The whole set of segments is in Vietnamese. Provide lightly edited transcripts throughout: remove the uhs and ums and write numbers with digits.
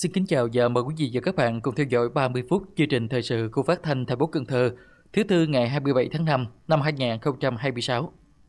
Xin kính chào và mời quý vị và các bạn cùng theo dõi 30 phút chương trình thời sự của Phát thanh Thành phố Cần Thơ thứ Tư ngày 27 tháng 5 năm 2026.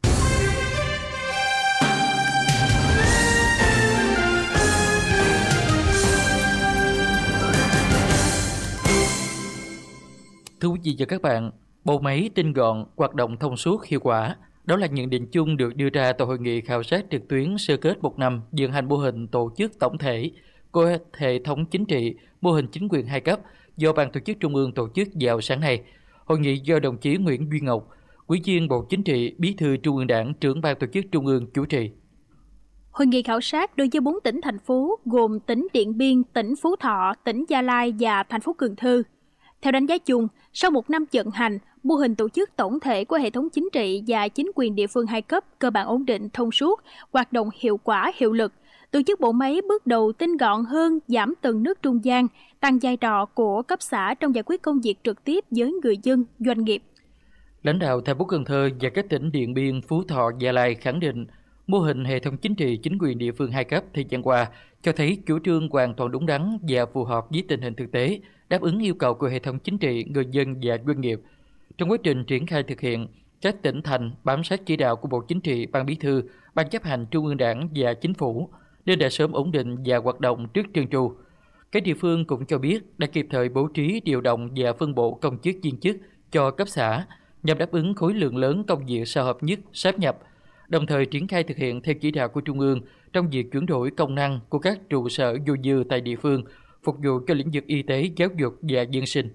Thưa quý vị và các bạn, bộ máy tinh gọn, hoạt động thông suốt, hiệu quả. Đó là nhận định chung được đưa ra tại hội nghị khảo sát trực tuyến sơ kết một năm vận hành mô hình tổ chức tổng thể của hệ thống chính trị, mô hình chính quyền hai cấp do Ban Tổ chức Trung ương tổ chức vào sáng nay. Hội nghị do đồng chí Nguyễn Duy Ngọc, Ủy viên Bộ Chính trị, Bí thư Trung ương Đảng, trưởng Ban Tổ chức Trung ương chủ trì. Hội nghị khảo sát đối với 4 tỉnh thành phố gồm tỉnh Điện Biên, tỉnh Phú Thọ, tỉnh Gia Lai và thành phố Cần Thơ. Theo đánh giá chung, sau một năm vận hành, mô hình tổ chức tổng thể của hệ thống chính trị và chính quyền địa phương hai cấp cơ bản ổn định, thông suốt, hoạt động hiệu quả, hiệu lực. Tổ chức bộ máy bước đầu tinh gọn hơn, giảm tầng nước trung gian, tăng vai trò của cấp xã trong giải quyết công việc trực tiếp với người dân, doanh nghiệp. Lãnh đạo thành phố Cần Thơ và các tỉnh Điện Biên, Phú Thọ, Gia Lai khẳng định mô hình hệ thống chính trị chính quyền địa phương hai cấp thời gian qua cho thấy chủ trương hoàn toàn đúng đắn và phù hợp với tình hình thực tế, đáp ứng yêu cầu của hệ thống chính trị, người dân và doanh nghiệp. Trong quá trình triển khai thực hiện, các tỉnh thành bám sát chỉ đạo của Bộ Chính trị, Ban Bí thư, Ban Chấp hành Trung ương Đảng và Chính phủ nên đã sớm ổn định và hoạt động trước trơn tru. Các địa phương cũng cho biết đã kịp thời bố trí, điều động và phân bổ công chức viên chức cho cấp xã nhằm đáp ứng khối lượng lớn công việc sau hợp nhất, sáp nhập, đồng thời triển khai thực hiện theo chỉ đạo của Trung ương trong việc chuyển đổi công năng của các trụ sở dôi dư tại địa phương, phục vụ cho lĩnh vực y tế, giáo dục và dân sinh.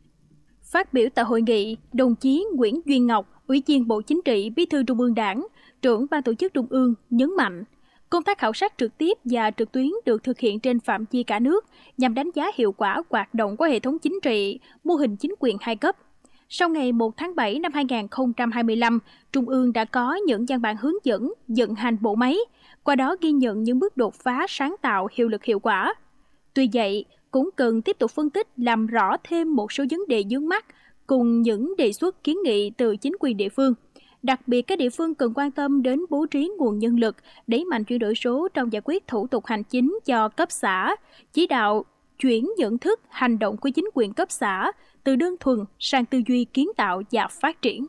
Phát biểu tại hội nghị, đồng chí Nguyễn Duy Ngọc, Ủy viên Bộ Chính trị, Bí thư Trung ương Đảng, trưởng Ban Tổ chức Trung ương nhấn mạnh, công tác khảo sát trực tiếp và trực tuyến được thực hiện trên phạm vi cả nước nhằm đánh giá hiệu quả hoạt động của hệ thống chính trị, mô hình chính quyền hai cấp. Sau ngày 1 tháng 7 năm 2025, Trung ương đã có những văn bản hướng dẫn vận hành bộ máy, qua đó ghi nhận những bước đột phá sáng tạo, hiệu lực hiệu quả. Tuy vậy, cũng cần tiếp tục phân tích làm rõ thêm một số vấn đề vướng mắc cùng những đề xuất kiến nghị từ chính quyền địa phương. Đặc biệt, các địa phương cần quan tâm đến bố trí nguồn nhân lực, đẩy mạnh chuyển đổi số trong giải quyết thủ tục hành chính cho cấp xã, chỉ đạo chuyển nhận thức, hành động của chính quyền cấp xã từ đơn thuần sang tư duy kiến tạo và phát triển.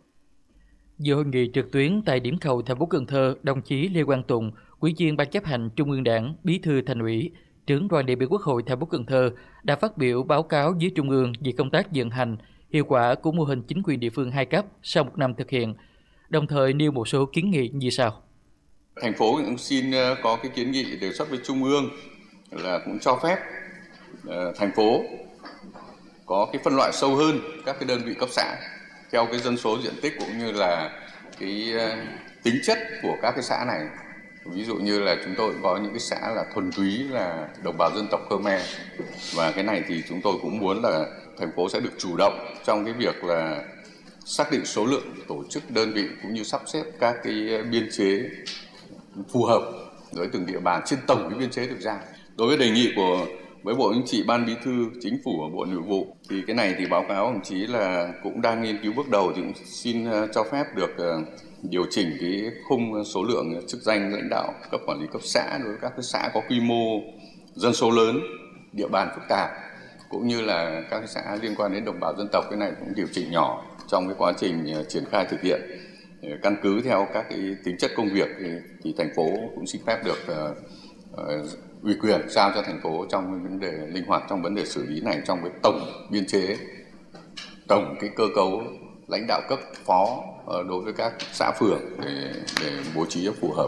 Dự hội nghị trực tuyến tại điểm cầu thành phố Cần Thơ, đồng chí Lê Quang Tùng, Ủy viên Ban Chấp hành Trung ương Đảng, Bí thư Thành ủy, trưởng đoàn đại biểu Quốc hội thành phố Cần Thơ đã phát biểu báo cáo với Trung ương về công tác vận hành hiệu quả của mô hình chính quyền địa phương hai cấp sau một năm thực hiện, đồng thời nêu một số kiến nghị như sau. Thành phố cũng xin có cái kiến nghị đề xuất với Trung ương là cũng cho phép thành phố có cái phân loại sâu hơn các cái đơn vị cấp xã theo cái dân số, diện tích cũng như là cái tính chất của các cái xã này. Ví dụ như là chúng tôi có những cái xã là thuần túy là đồng bào dân tộc Khmer, và cái này thì chúng tôi cũng muốn là thành phố sẽ được chủ động trong cái việc là xác định số lượng tổ chức đơn vị cũng như sắp xếp các cái biên chế phù hợp với từng địa bàn trên tổng cái biên chế được giao. Đối với đề nghị với Bộ Chính trị, Ban Bí thư, Chính phủ và Bộ Nội vụ thì cái này thì báo cáo đồng chí là cũng đang nghiên cứu bước đầu, thì cũng xin cho phép được điều chỉnh cái khung số lượng chức danh lãnh đạo cấp quản lý cấp xã đối với các cái xã có quy mô dân số lớn, địa bàn phức tạp, cũng như là các cái xã liên quan đến đồng bào dân tộc. Cái này cũng điều chỉnh nhỏ trong cái quá trình triển khai thực hiện, căn cứ theo các cái tính chất công việc thì thành phố cũng xin phép được ủy quyền giao cho thành phố trong vấn đề linh hoạt trong vấn đề xử lý này, trong cái tổng biên chế, tổng cái cơ cấu lãnh đạo cấp phó đối với các xã phường để bố trí cho phù hợp.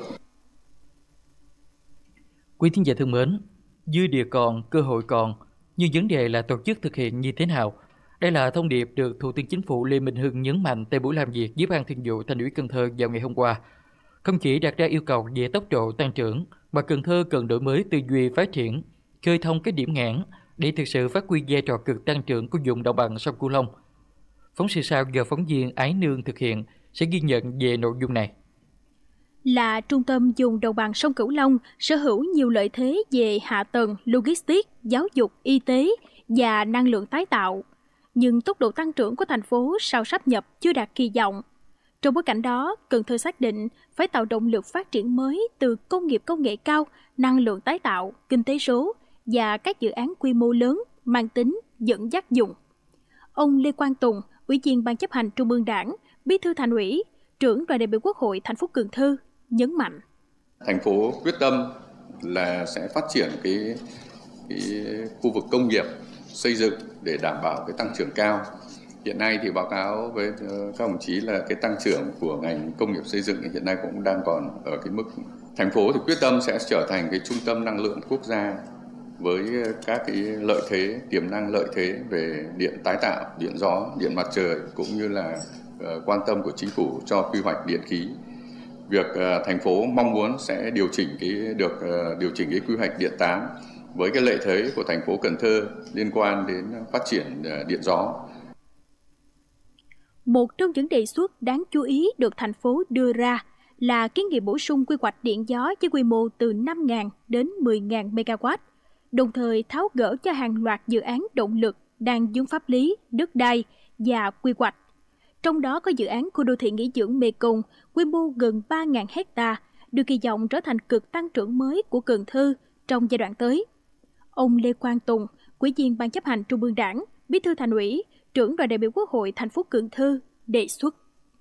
Quý thính giả thân mến, dư địa còn, cơ hội còn, nhưng vấn đề là tổ chức thực hiện như thế nào. Đây là thông điệp được Thủ tướng Chính phủ Lê Minh Hưng nhấn mạnh tại buổi làm việc với Ban Thường vụ Thành ủy Cần Thơ vào ngày hôm qua. Không chỉ đặt ra yêu cầu về tốc độ tăng trưởng, mà Cần Thơ cần đổi mới tư duy phát triển, khơi thông các điểm nghẽn để thực sự phát huy vai trò cực tăng trưởng của vùng đồng bằng sông Cửu Long. Phóng sự sau do phóng viên Ái Nương thực hiện sẽ ghi nhận về nội dung này. Là trung tâm vùng đồng bằng sông Cửu Long, sở hữu nhiều lợi thế về hạ tầng, logistics, giáo dục, y tế và năng lượng tái tạo. Nhưng tốc độ tăng trưởng của thành phố sau sáp nhập chưa đạt kỳ vọng. Trong bối cảnh đó, Cần Thơ xác định phải tạo động lực phát triển mới từ công nghiệp công nghệ cao, năng lượng tái tạo, kinh tế số và các dự án quy mô lớn mang tính dẫn dắt dùng. Ông Lê Quang Tùng, Ủy viên Ban chấp hành Trung ương Đảng, Bí thư Thành ủy, trưởng đoàn đại biểu Quốc hội thành phố Cần Thơ nhấn mạnh: Thành phố quyết tâm là sẽ phát triển cái khu vực công nghiệp xây dựng để đảm bảo cái tăng trưởng cao. Hiện nay thì báo cáo với các đồng chí là cái tăng trưởng của ngành công nghiệp xây dựng hiện nay cũng đang còn ở cái mức. Thành phố thì quyết tâm sẽ trở thành cái trung tâm năng lượng quốc gia với các cái lợi thế, tiềm năng lợi thế về điện tái tạo, điện gió, điện mặt trời cũng như là quan tâm của chính phủ cho quy hoạch điện khí. Việc thành phố mong muốn sẽ điều chỉnh cái quy hoạch điện 8 với cái lợi thế của thành phố Cần Thơ liên quan đến phát triển điện gió. Một trong những đề xuất đáng chú ý được thành phố đưa ra là kiến nghị bổ sung quy hoạch điện gió với quy mô từ 5.000 đến 10.000 MW, đồng thời tháo gỡ cho hàng loạt dự án động lực đang vướng pháp lý, đất đai và quy hoạch. Trong đó có dự án khu đô thị nghỉ dưỡng Mekong, quy mô gần 3.000 hectare, được kỳ vọng trở thành cực tăng trưởng mới của Cần Thơ trong giai đoạn tới. Ông Lê Quang Tùng, Ủy viên Ban chấp hành Trung ương Đảng, Bí thư Thành ủy, trưởng đoàn đại biểu Quốc hội thành phố Cần Thơ đề xuất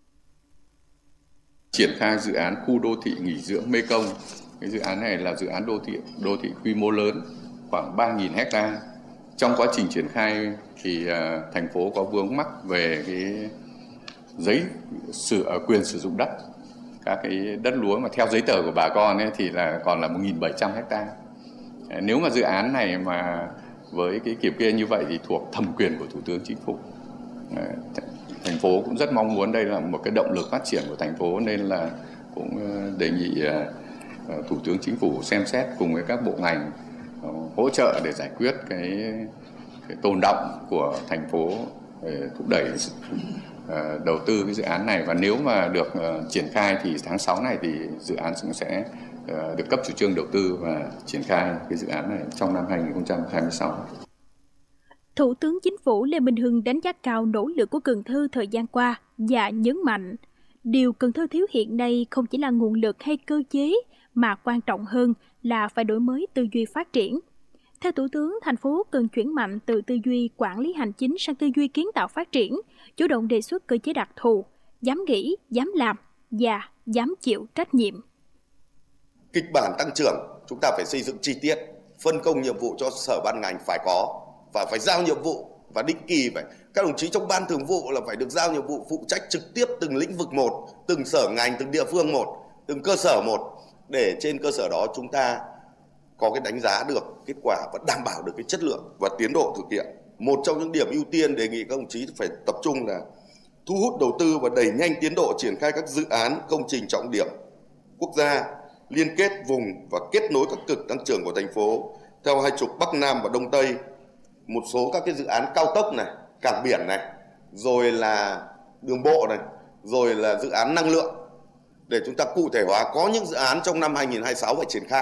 triển khai dự án khu đô thị nghỉ dưỡng Mekong. Cái dự án này là dự án đô thị quy mô lớn, khoảng 3.000 hectare. Trong quá trình triển khai thì thành phố có vướng mắc về cái quyền sử dụng đất. Các cái đất lúa mà theo giấy tờ của bà con ấy thì còn là 1.700 hectare. Nếu mà dự án này mà với cái kiểm kê như vậy thì thuộc thẩm quyền của Thủ tướng Chính phủ. Thành phố cũng rất mong muốn đây là một cái động lực phát triển của thành phố, nên là cũng đề nghị Thủ tướng Chính phủ xem xét cùng với các bộ ngành hỗ trợ để giải quyết cái tồn đọng của thành phố để thúc đẩy đầu tư cái dự án này. Và nếu mà được triển khai thì tháng 6 này thì dự án sẽ được cấp chủ trương đầu tư và triển khai cái dự án này trong năm 2026. Thủ tướng Chính phủ Lê Minh Hưng đánh giá cao nỗ lực của Cần Thơ thời gian qua và nhấn mạnh, điều Cần Thơ thiếu hiện nay không chỉ là nguồn lực hay cơ chế, mà quan trọng hơn là phải đổi mới tư duy phát triển. Theo Thủ tướng, thành phố cần chuyển mạnh từ tư duy quản lý hành chính sang tư duy kiến tạo phát triển, chủ động đề xuất cơ chế đặc thù, dám nghĩ, dám làm và dám chịu trách nhiệm. Kịch bản tăng trưởng chúng ta phải xây dựng chi tiết, phân công nhiệm vụ cho sở ban ngành phải có và phải giao nhiệm vụ, và định kỳ các đồng chí trong ban thường vụ là phải được giao nhiệm vụ phụ trách trực tiếp từng lĩnh vực một, từng sở ngành, từng địa phương một, từng cơ sở một, để trên cơ sở đó chúng ta có cái đánh giá được kết quả và đảm bảo được cái chất lượng và tiến độ thực hiện. Một trong những điểm ưu tiên đề nghị các đồng chí phải tập trung là thu hút đầu tư và đẩy nhanh tiến độ triển khai các dự án công trình trọng điểm quốc gia, liên kết vùng và kết nối các cực tăng trưởng của thành phố theo hai trục Bắc Nam và Đông Tây. Một số các cái dự án cao tốc này, cảng biển này, rồi là đường bộ này, rồi là dự án năng lượng, để chúng ta cụ thể hóa có những dự án trong năm 2026 phải triển khai.